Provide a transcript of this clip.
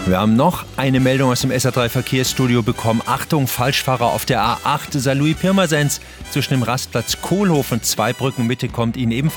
Wir haben noch eine Meldung aus dem SA3 Verkehrsstudio bekommen. Achtung, Falschfahrer auf der A8 Saarlouis-Pirmasens zwischen dem Rastplatz Kohlhof und Zweibrücken Mitte kommt Ihnen ebenfalls